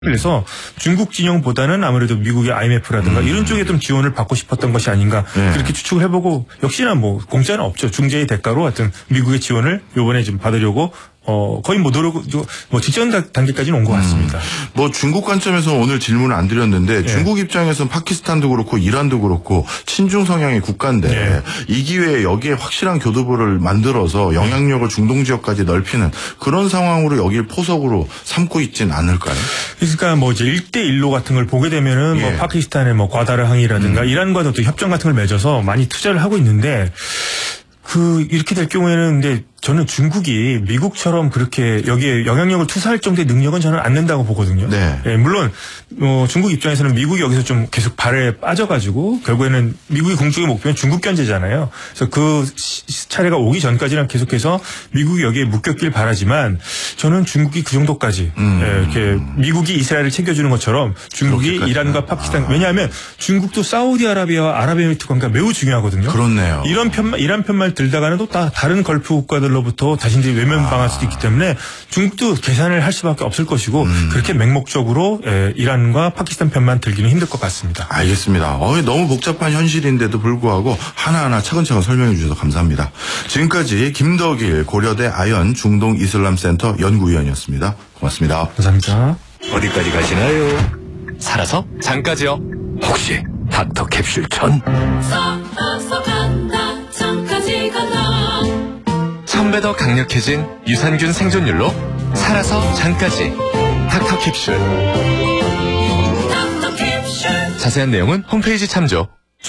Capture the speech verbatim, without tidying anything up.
그래서 중국 진영보다는 아무래도 미국의 아이엠에프라든가 음. 이런 쪽에 좀 지원을 받고 싶었던 것이 아닌가 네. 그렇게 추측을 해보고 역시나 뭐 공짜는 없죠. 중재의 대가로 하여튼 미국의 지원을 요번에 좀 받으려고 어 거의 뭐 노력 뭐 직전 단계까지는 온 것 같습니다. 음. 뭐 중국 관점에서 오늘 질문을 안 드렸는데 네. 중국 입장에서는 파키스탄도 그렇고 이란도 그렇고 친중 성향의 국가인데 네. 이 기회에 여기에 확실한 교두보를 만들어서 영향력을 중동 지역까지 넓히는 그런 상황으로 여기를 포석으로 삼고 있진 않을까요? 그러니까 뭐 이제 일 대 일로 같은 걸 보게 되면은 예. 뭐 파키스탄의 뭐 과다르 항이라든가 음. 이란과도 또 협정 같은 걸 맺어서 많이 투자를 하고 있는데 그 이렇게 될 경우에는 근데 저는 중국이 미국처럼 그렇게 여기에 영향력을 투사할 정도의 능력은 저는 안 된다고 보거든요. 네. 예, 물론 어, 중국 입장에서는 미국이 여기서 좀 계속 발에 빠져가지고 결국에는 미국의 궁극의 목표는 중국 견제잖아요. 그래서 그 시, 차례가 오기 전까지는 계속해서 미국이 여기에 묶였길 바라지만 저는 중국이 그 정도까지 음. 예, 이렇게 미국이 이스라엘을 챙겨주는 것처럼 중국이 그렇게까지는. 이란과 파키스탄 아. 왜냐하면 중국도 사우디아라비아와 아랍에미리트 관계가 매우 중요하거든요. 그렇네요. 이런 편만 이란 편만 들다가는 또 다 다른 걸프 국가들 로부터 자신들이 외면당할 수도 있기 때문에 중국도 계산을 할 수밖에 없을 것이고 음. 그렇게 맹목적으로 에, 이란과 파키스탄 편만 들기는 힘들 것 같습니다. 알겠습니다. 어, 너무 복잡한 현실인데도 불구하고 하나하나 차근차근 설명해 주셔서 감사합니다. 지금까지 김덕일 고려대 아연 중동 이슬람센터 연구위원이었습니다. 고맙습니다. 감사합니다. 어디까지 가시나요? 살아서 잠까지요. 혹시 닥터 캡슐 천? 살아서 간다 잠까지 간다 천 배 더 강력해진 유산균 생존율로 살아서 잠까지 닥터 캡슐. 닥터 캡슐. 자세한 내용은 홈페이지 참조.